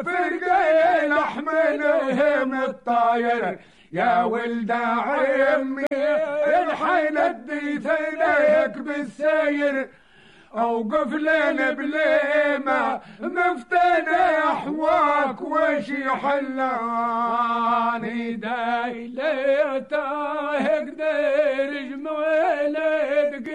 فرقين احملهم الطاير يا ولد عمي الحين اديت اليك بالسير اوقف لنا بليمة مفتنا احواك وش يحلاني داي ليته اقدر جمالك